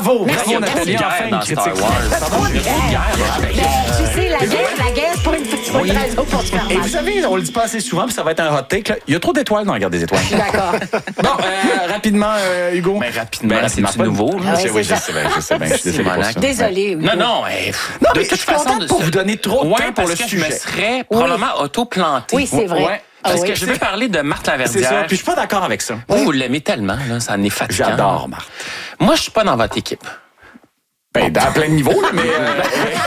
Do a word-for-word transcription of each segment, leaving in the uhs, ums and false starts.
Bravo, Merci, bravo Nathalie, enfin une critique. Tu sais, la guerre, la guerre, c'est pas une petite Oui. raison pour se faire Et mal. vous savez, on le dit pas assez souvent, puis ça va être un hot take. Là. Il y a trop d'étoiles dans la guerre des étoiles. D'accord. Bon, euh, rapidement, euh, Hugo. Mais rapidement, Ben, c'est pas- nouveau. Ah Je- ouais, oui, c'est je ça. sais bien, je sais bien. Je suis désolé pour ça. Désolée. Non, non, eh, Non, de mais toute je suis façon, contente de pour ce- vous donner trop de Ouais, temps pour parce le que sujet. je me serais probablement auto-planté. Oui, c'est vrai. Ouais. Ah Parce oui. que je veux parler de Marthe C'est ça, Laverdière. puis je suis pas d'accord avec ça. Vous, vous l'aimez tellement, là, ça en est fatigant. J'adore Marthe. Moi, je suis pas dans votre équipe. Ben, à plein de niveaux, là, mais... euh,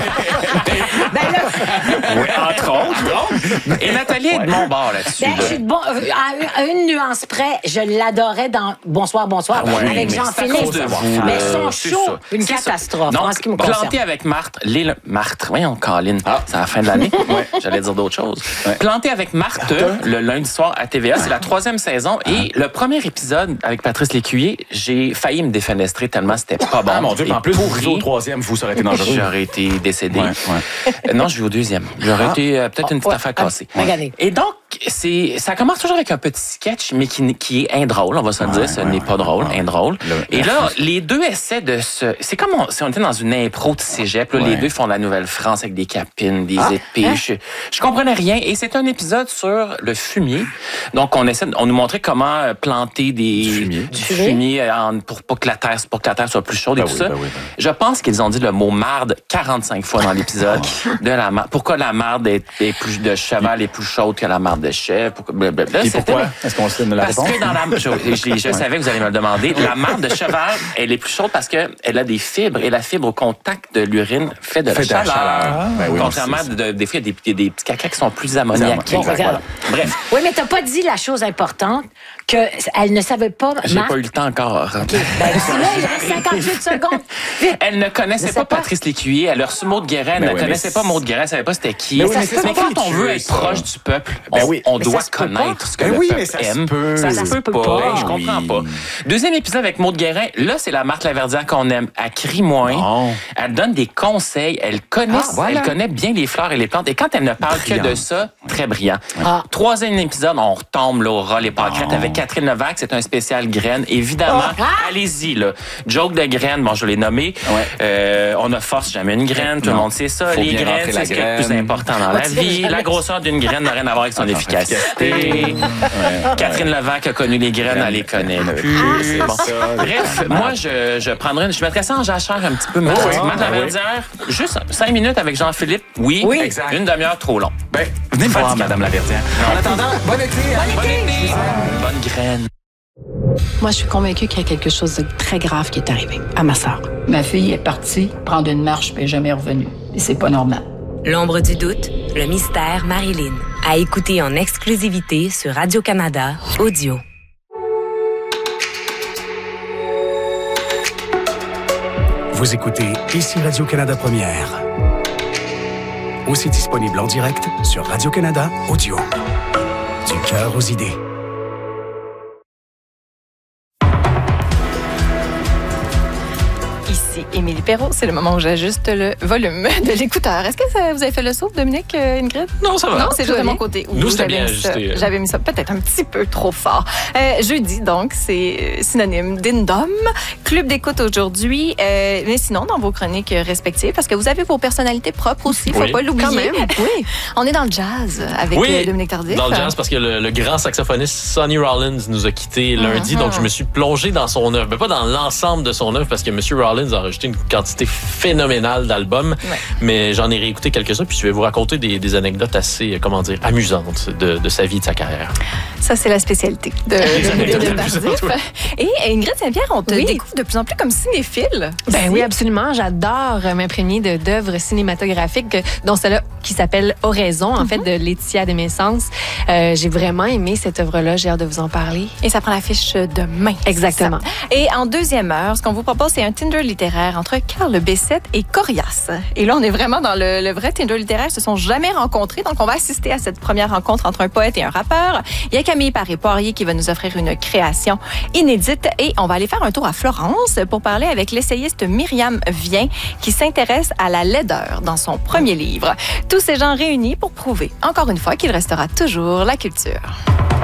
Ben là, Oui, entre autres. Et Nathalie est de mon bord là-dessus. ben, là. je suis de bon, euh, à, à une nuance près, je l'adorais dans Bonsoir, bonsoir, Ah ouais, avec mais c'est à Jean-Philippe. cause de vous, Mais là. son C'est show, ça. une C'est ça. catastrophe, Donc, en ce qui me concerne. planté avec Marthe, les... Marthe, voyons, Caroline, c'est à la fin de l'année. J'allais dire d'autres choses. Ouais. Planté avec Marthe, le lundi soir à T V A, c'est la troisième saison. Et le premier épisode avec Patrice Lécuyer, j'ai failli me défenestrer tellement c'était pas bon. Ah mon Dieu, puis en plus, vous pourri. au troisième, vous, ça aurait été dangereux. J'aurais été décédé. Ouais, ouais. Euh, non, je vais au deuxième. J'aurais Ah. été euh, peut-être une petite Ouais. affaire cassée. Ah, regardez. Et donc, c'est, ça commence toujours avec un petit sketch, mais qui, qui est indrôle, on va se le dire. Ce ouais, n'est ouais. pas drôle, indrôle. Le- Et là, les deux essaient de se... C'est comme on- si on était dans une impro de cégep. Là, Ouais. Les deux font la Nouvelle-France avec des capines, des Ah. épées. Hein? Je, je comprenais rien. Et c'est un épisode sur le fumier. Donc, on essaie, de- on nous montrait comment euh, planter des, Du fumier. du fumier. fumier en- pour pas que la terre, pour que la terre soit plus chaude Ben et tout oui, ça. ben oui, ben oui. Je pense qu'ils ont dit le mot marde quarante-cinq fois dans l'épisode de la marde. Pourquoi la marde est, est plus de cheval est plus chaude que la marde de chèvre? Pourquoi, blablabla. Et C'était- pourquoi? Est-ce qu'on se donne la Parce réponse? que dans la, je, je- je savais que vous allez me le demander. La marde de cheval, elle est plus chaude parce que elle a des fibres et la fibre au contact de l'urine fait de la Fait de la chaleur. chaleur. Ben oui, on Contrairement sait ça. de, des fois, il y a des, des petits caca qui sont plus ammoniaqués. Bon, Bon, regarde. Bref, Oui, mais t'as pas dit la chose importante, qu'elle ne savait pas, j'ai Marthe. pas eu le temps encore. Ben, c'est là, il reste cinquante-huit secondes. Vite. Elle ne connaissait Je pas sais pas. Patrice Lécuyer. Elle a reçu Maud Guérin. Elle Ben ne oui, connaissait mais pas Maud Guérin. Elle savait pas c'était qui. Mais oui, mais mais c'est pas quand on veut habitué, être ça. proche du peuple, Ben on, oui. on Mais doit ça se peut connaître pas. ce que Ben le oui, peuple mais ça se aime. peut. Ça Ça se se peut peut pas. pas. Je comprends Oui. pas. Deuxième épisode avec Maud Guérin. Là, c'est la Marthe Laverdière qu'on aime. Elle crie moins. Bon. Elle donne des conseils. Elle connaît, Ah, voilà. elle connaît bien les fleurs et les plantes. Et quand elle ne parle que de Brillante. ça, très brillant. Ah. Troisième épisode, on retombe là, au ras les pâquerettes Bon. avec Catherine Levac. C'est un spécial graines. Évidemment, Ah. allez-y. Là. Joke de graines, bon, je l'ai nommé. Ouais. Euh, on ne force jamais une graine. Tout le Non. monde sait ça. Faut les bien graines, rentrer la c'est ce qui est le plus graine. important dans la tu sais vie. jamais. La grosseur d'une graine n'a rien à voir avec son efficacité. Catherine Levac a connu les graines, elle les connaît plus. Bon. Bref, moi, je, je prendrais une, je mettrais ça en jachère un petit peu. Mais oui. Marthe Ah oui. Laverdière, juste cinq minutes avec Jean-Philippe. Oui, Oui. Exact. une demi-heure trop long. Ben, venez me voir, Fatigant. Madame Laverdière. En attendant, bon été. hein. Bonne été. Bonne graine. Moi, je suis convaincue qu'il y a quelque chose de très grave qui est arrivé à ma sœur. Ma fille est partie prendre une marche puis est jamais revenue. Et c'est pas normal. L'ombre du doute, le mystère Marilyn. À écouter en exclusivité sur Radio-Canada Audio. Vous écoutez Ici Radio-Canada Première. Aussi disponible en direct sur Radio-Canada Audio. Du cœur aux idées. Ici Émilie Perrault, c'est le moment où j'ajuste le volume de l'écouteur. Est-ce que ça, vous avez fait le saut, Dominique, euh, Ingrid? Non, ça va. Non, c'est Tout juste va de mon bien. côté. Nous, Ouh, c'était j'avais bien mis ça- ajusté. J'avais mis ça peut-être un petit peu trop fort. Euh, jeudi, donc, c'est euh, synonyme d'Indom. Club d'écoute aujourd'hui. Euh, mais sinon, dans vos chroniques respectives, parce que vous avez vos personnalités propres aussi, il ne faut Oui. pas l'oublier. Quand même, oui. On est dans le jazz avec Oui, euh, Dominique Tardif. dans le jazz, parce que le, le grand saxophoniste Sonny Rollins nous a quittés lundi, Mhm. donc je me suis plongé dans son œuvre. Mais pas dans l'ensemble de son œuvre, parce que M. Rollins a enregistré une quantité phénoménale d'albums, Ouais. mais j'en ai réécouté quelques-uns, puis je vais vous raconter des, des anecdotes assez, euh, comment dire, amusantes de, de sa vie et de sa carrière. Ça, c'est la spécialité de, Les de, anecdotes de amusantes, Tardif. ouais. Et Ingrid Saint-Pierre, on te Oui. découvre de plus en plus comme cinéphile. Ben oui, absolument. J'adore euh, m'imprégner de- d'œuvres cinématographiques, euh, dont celle-là qui s'appelle Oraison, en fait, de Laetitia de Messence. Euh, J'ai vraiment aimé cette œuvre-là. J'ai hâte de vous en parler. Et ça prend l'affiche demain. Exactement. C'est ça. Et en deuxième heure, ce qu'on vous propose, c'est un Tinder littéraire entre Carl Bessette et Corias. Et là, on est vraiment dans le, le vrai Tinder littéraire. Ils se sont jamais rencontrés. Donc, on va assister à cette première rencontre entre un poète et un rappeur. Il y a Camille Paré-Poirier qui va nous offrir une création inédite. Et on va aller faire un tour à Florence pour parler avec l'essayiste Myriam Vien qui s'intéresse à la laideur dans son premier livre. Tous ces gens réunis pour prouver, encore une fois, qu'il restera toujours la culture.